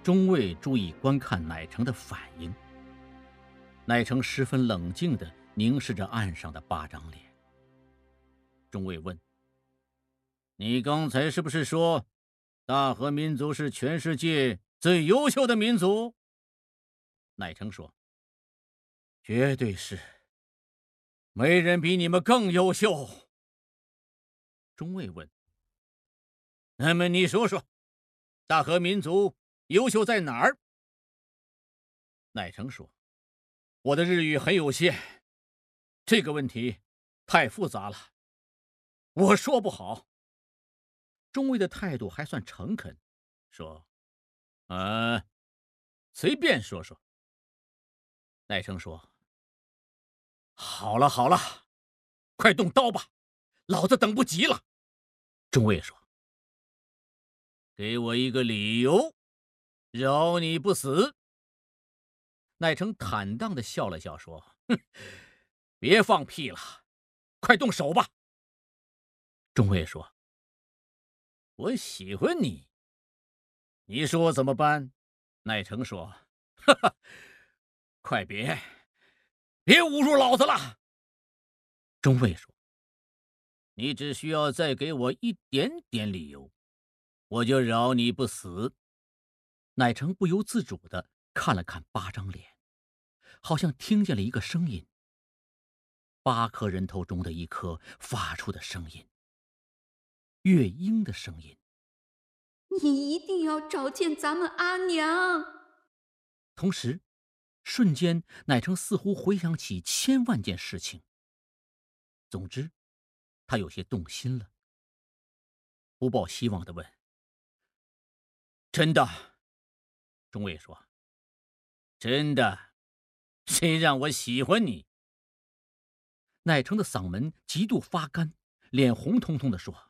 中尉注意观看乃成的反应。乃成十分冷静地凝视着岸上的8张脸。中尉问：“你刚才是不是说，大和民族是全世界最优秀的民族？”乃成说：“绝对是，没人比你们更优秀。”中尉问：“那么你说说，大和民族优秀在哪儿？”乃成说：“我的日语很有限，这个问题太复杂了，我说不好。”中尉的态度还算诚恳，说：“随便说说。”乃成说：“好了好了，快动刀吧，老子等不及了。”中尉说：“给我一个理由，饶你不死。”乃成坦荡地笑了笑，说：“哼，别放屁了，快动手吧。”中尉说：“我喜欢你，你说我怎么办？”乃成说：“哈哈，快别侮辱老子了。”中尉说：“你只需要再给我一点点理由，我就饶你不死。”乃成不由自主地看了看8张脸，好像听见了一个声音，8颗人头中的一颗发出的声音，月英的声音：“ 你一定要找见咱们阿娘。” 同时，瞬间乃成似乎回想起千万件事情。总之，他有些动心了，不抱希望地问：“真的？”中尉说：“真的，谁让我喜欢你？”乃成的嗓门极度发干，脸红彤彤地说：“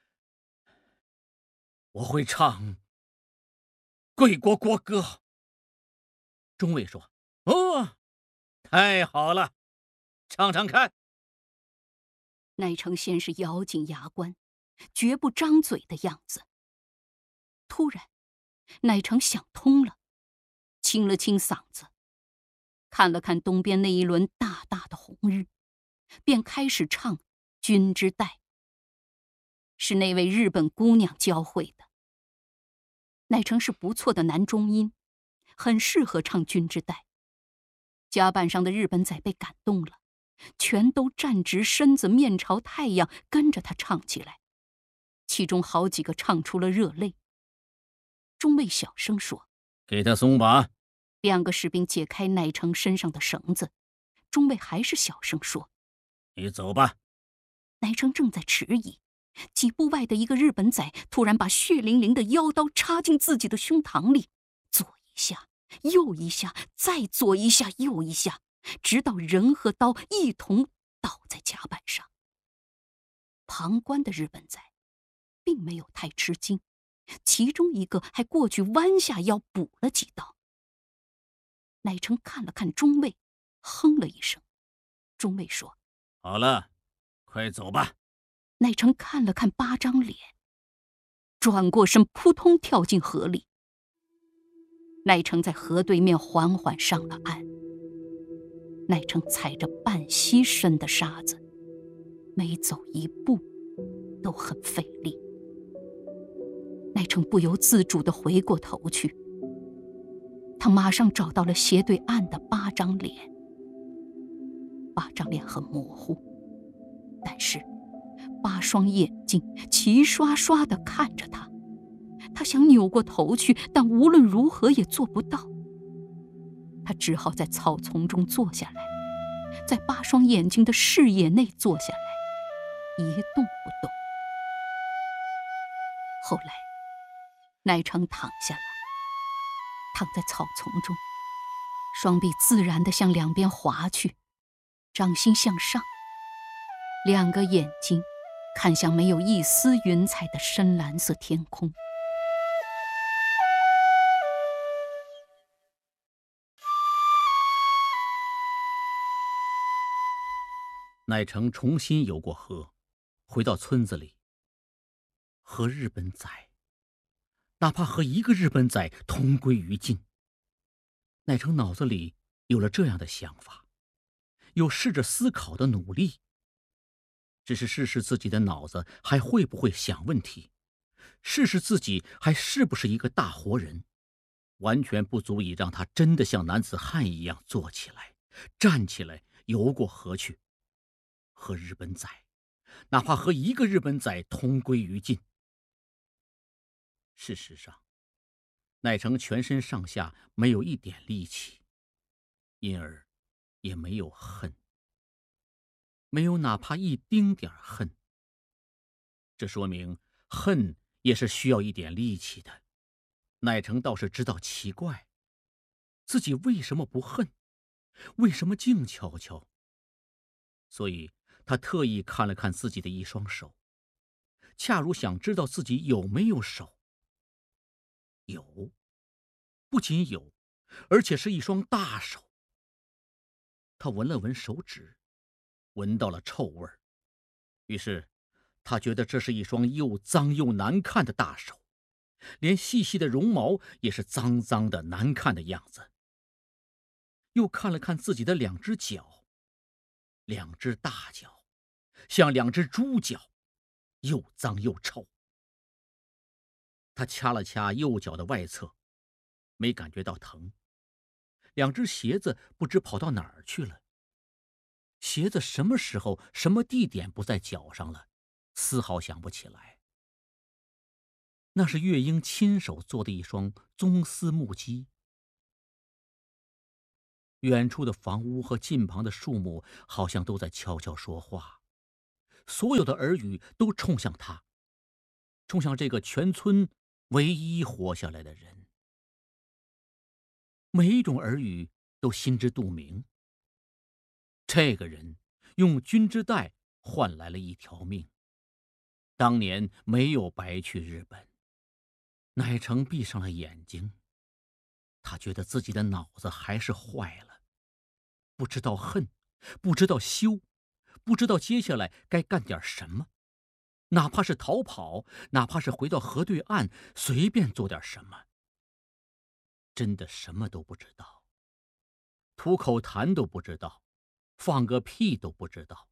我会唱贵国国歌。”中尉说：“哦，太好了，唱唱看。” 乃成先是咬紧牙关，绝不张嘴的样子。突然，乃成想通了，清了清嗓子，看了看东边那一轮大大的红日，便开始唱《君之代》，是那位日本姑娘教会的。乃成是不错的男中音，很适合唱《君之代》。甲板上的日本仔被感动了，全都站直身子，面朝太阳，跟着他唱起来。其中好几个唱出了热泪。中尉小声说：“ 给他松绑。 ”2个士兵解开乃成身上的绳子。中尉还是小声说：“ 你走吧。” 乃成正在迟疑，几步外的一个日本仔突然把血淋淋的腰刀插进自己的胸膛里，左一下，右一下，再左一下，右一下，直到人和刀一同倒在甲板上。旁观的日本仔并没有太吃惊，其中一个还过去弯下腰补了几刀。乃成看了看中尉，哼了一声。中尉说：“ 好了，快走吧。” 乃成看了看8张脸，转过身扑通跳进河里。乃成在河对面缓缓上了岸。乃成踩着半膝深的沙子，每走一步都很费力。乃成不由自主地回过头去，他马上找到了斜对岸的8张脸。8张脸很模糊，但是8双眼睛齐刷刷地看着他。他想扭过头去，但无论如何也做不到。他只好在草丛中坐下来，在8双眼睛的视野内坐下来，一动不动。后来，乃成躺下了，躺在草丛中，双臂自然地向两边滑去，掌心向上，2个眼睛看向没有一丝云彩的深蓝色天空。 乃成重新游过河，回到村子里，和日本仔哪怕和一个日本仔同归于尽。乃成脑子里有了这样的想法，有试着思考的努力，只是试试自己的脑子还会不会想问题，试试自己还是不是一个大活人，完全不足以让他真的像男子汉一样坐起来、站起来，游过河去，和日本仔，哪怕和一个日本仔同归于尽。事实上，乃成全身上下没有一点力气，因而也没有恨，没有哪怕一丁点恨。这说明恨也是需要一点力气的。乃成倒是知道奇怪，自己为什么不恨，为什么静悄悄？所以他特意看了看自己的一双手，恰如想知道自己有没有手。有，不仅有，而且是一双大手。他闻了闻手指，闻到了臭味儿，于是他觉得这是一双又脏又难看的大手，连细细的绒毛也是脏脏的难看的样子。又看了看自己的两只脚，两只大脚，像两只猪脚，又脏又臭。他掐了掐右脚的外侧，没感觉到疼。两只鞋子不知跑到哪儿去了。鞋子什么时候、什么地点不在脚上了，丝毫想不起来。那是月英亲手做的一双棕丝木屐。远处的房屋和近旁的树木好像都在悄悄说话，所有的耳语都冲向他，冲向这个全村唯一活下来的人。每一种耳语都心知肚明，这个人用军之代换来了一条命，当年没有白去日本。乃成闭上了眼睛，他觉得自己的脑子还是坏了，不知道恨，不知道羞，不知道接下来该干点什么，哪怕是逃跑，哪怕是回到河对岸，随便做点什么。真的什么都不知道，吐口痰都不知道，放个屁都不知道。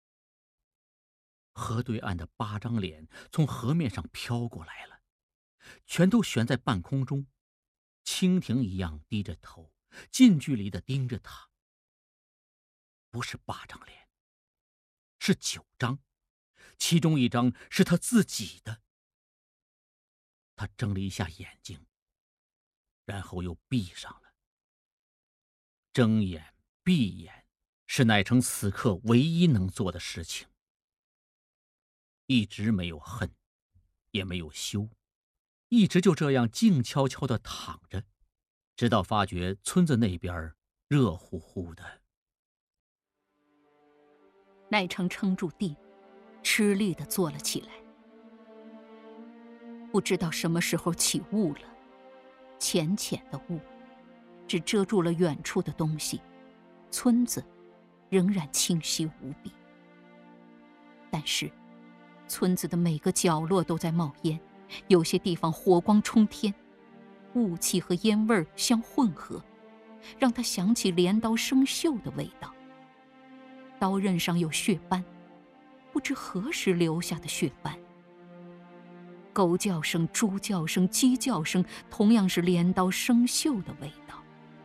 河对岸的8张脸从河面上飘过来了，全都悬在半空中，蜻蜓一样低着头，近距离地盯着他。不是8张脸，是9张，其中1张是他自己的。他睁了一下眼睛，然后又闭上了。睁眼闭眼是乃成此刻唯一能做的事情。一直没有恨，也没有羞，一直就这样静悄悄地躺着，直到发觉村子那边热乎乎的。 乃成撑住地，吃力地坐了起来。不知道什么时候起雾了，浅浅的雾，只遮住了远处的东西，村子仍然清晰无比。但是村子的每个角落都在冒烟，有些地方火光冲天，雾气和烟味相混合，让他想起镰刀生锈的味道。刀刃上有血斑，不知何时留下的血斑。狗叫声、猪叫声、鸡叫声，同样是镰刀生锈的味道。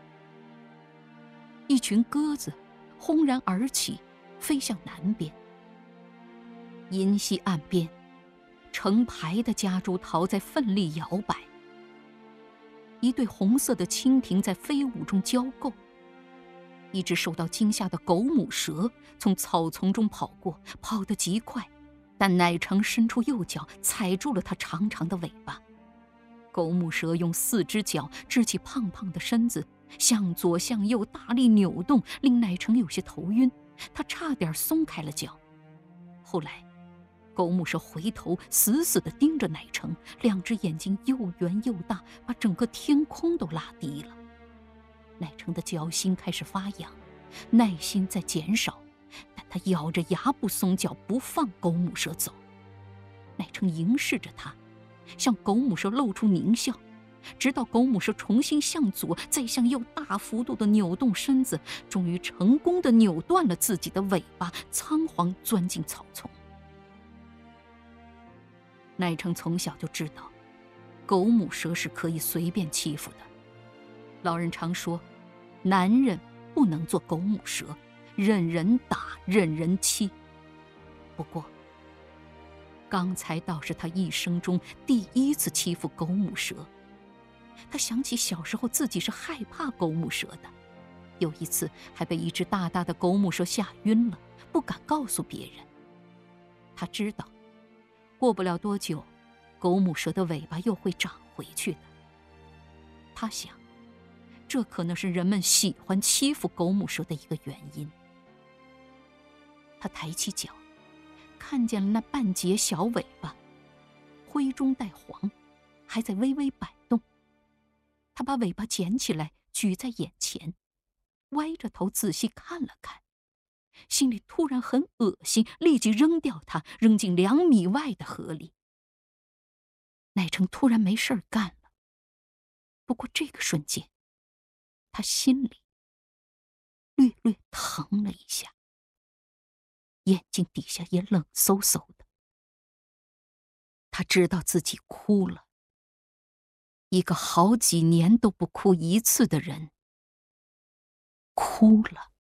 一群鸽子轰然而起，飞向南边。银溪岸边，成排的夹竹桃在奋力摇摆。一对红色的蜻蜓在飞舞中交媾。一只受到惊吓的狗母蛇从草丛中跑过，跑得极快，但乃成伸出右脚踩住了它长长的尾巴。狗母蛇用4只脚支起胖胖的身子，向左向右大力扭动，令乃成有些头晕，他差点松开了脚。后来狗母蛇回头死死地盯着乃成，2只眼睛又圆又大，把整个天空都拉低了。乃成的脚心开始发痒，耐心在减少，但他咬着牙不松脚，不放狗母蛇走。乃成凝视着他， 向狗母蛇露出狞笑，直到狗母蛇重新向左再向右大幅度的扭动身子，终于成功的扭断了自己的尾巴，仓皇钻进草丛。奈成从小就知道，狗母蛇是可以随便欺负的。老人常说，男人不能做狗母蛇，任人打，任人欺。不过，刚才倒是他一生中第一次欺负狗母蛇。他想起小时候自己是害怕狗母蛇的，有一次还被一只大大的狗母蛇吓晕了，不敢告诉别人。他知道，过不了多久，狗母蛇的尾巴又会长回去的。他想，这可能是人们喜欢欺负狗母蛇的一个原因。他抬起脚，看见了那半截小尾巴，灰中带黄，还在微微摆动。他把尾巴捡起来，举在眼前，歪着头仔细看了看，心里突然很恶心，立即扔掉它，扔进2米外的河里。奈成突然没事儿干了，不过这个瞬间，他心里略略疼了一下，眼睛底下也冷飕飕的。他知道自己哭了，一个好几年都不哭一次的人，哭了。